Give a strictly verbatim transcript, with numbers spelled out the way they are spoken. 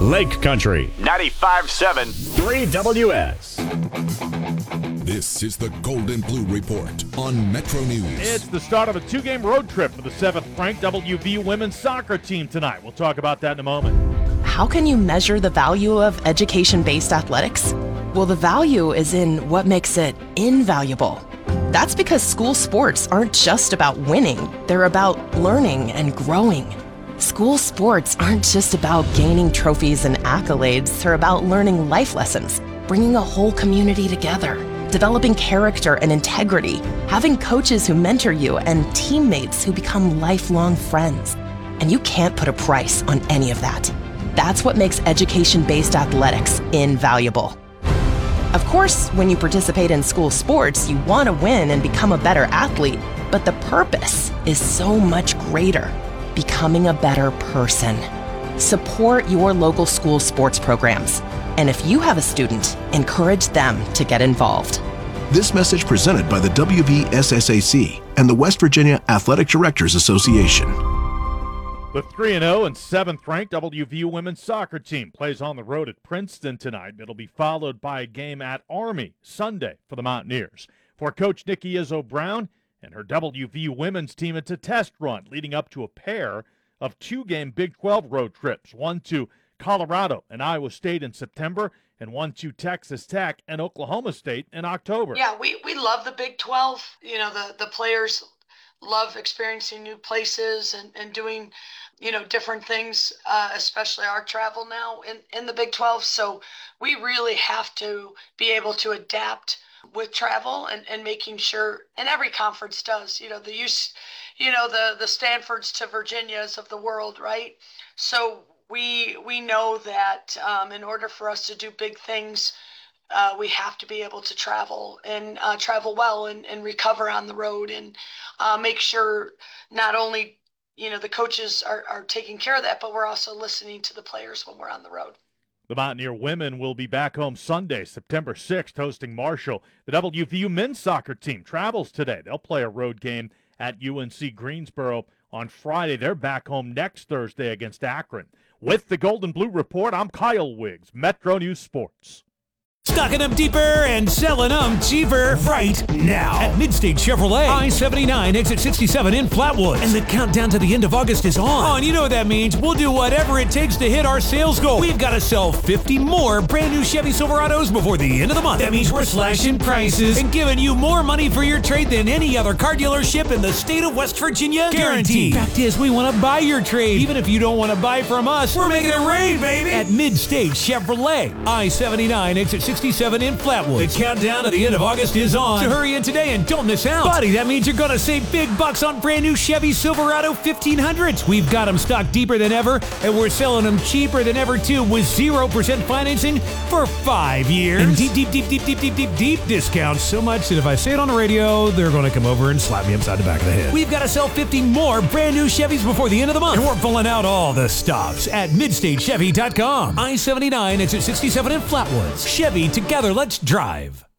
Lake Country. ninety-five point seven. three W S. This is the Golden Blue Report on Metro News. It's the start of a two-game road trip for the seventh-ranked W V U women's soccer team tonight. We'll talk about that in a moment. How can you measure the value of education-based athletics? Well, the value is in what makes it invaluable. That's because school sports aren't just about winning. They're about learning and growing. School sports aren't just about gaining trophies and accolades. They're about learning life lessons, bringing a whole community together, developing character and integrity, having coaches who mentor you, and teammates who become lifelong friends. And you can't put a price on any of that. That's what makes education-based athletics invaluable. Of course, when you participate in school sports, you want to win and become a better athlete, but the purpose is so much greater: becoming a better person. Support your local school sports programs. And if you have a student, encourage them to get involved. This message presented by the W V S S A C and the West Virginia Athletic Directors Association. The three and oh and seventh-ranked W V U women's soccer team plays on the road at Princeton tonight. It'll be followed by a game at Army Sunday for the Mountaineers. For Coach Nikki Izzo Brown and her W V U women's team, it's a test run leading up to a pair of two-game Big twelve road trips, one to Colorado and Iowa State in September, and one to Texas Tech and Oklahoma State in October. Yeah, we, we love the Big twelve. You know, the, the players love experiencing new places and, and doing, you know, different things, uh, especially our travel now in, in the Big twelve. So we really have to be able to adapt with travel and, and making sure, and every conference does, you know, the use, you know, the, the Stanfords to Virginias of the world, right? So we, we know that um, in order for us to do big things, Uh, we have to be able to travel and uh, travel well and, and recover on the road and uh, make sure not only, you know, the coaches are, are taking care of that, but we're also listening to the players when we're on the road. The Mountaineer women will be back home Sunday, September sixth, hosting Marshall. The W V U men's soccer team travels today. They'll play a road game at U N C Greensboro on Friday. They're back home next Thursday against Akron. With the Golden Blue Report, I'm Kyle Wiggs, Metro News Sports. Stocking them deeper and selling them cheaper right now at Midstate Chevrolet, I seventy-nine, exit sixty-seven in Flatwoods. And the countdown to the end of August is on. Oh, and you know what that means. We'll do whatever it takes to hit our sales goal. We've got to sell fifty more brand new Chevy Silverados before the end of the month. That means we're slashing prices and giving you more money for your trade than any other car dealership in the state of West Virginia. Guaranteed. Fact is, we want to buy your trade. Even if you don't want to buy from us, we're making it rain, baby. At Midstate Chevrolet, I seventy-nine, exit sixty-seven in Flatwoods. The countdown to the end of August is on. So hurry in today and don't miss out. Buddy, that means you're going to save big bucks on brand new Chevy Silverado fifteen hundreds. We've got them stocked deeper than ever, and we're selling them cheaper than ever, too, with zero percent financing for five years. And deep, deep, deep, deep, deep, deep, deep, deep discounts. So much that if I say it on the radio, they're going to come over and slap me upside the back of the head. We've got to sell fifty more brand new Chevys before the end of the month. And we're pulling out all the stops at midstate chevy dot com. I seventy-nine, exit sixty-seven in Flatwoods. Chevy, together, let's drive.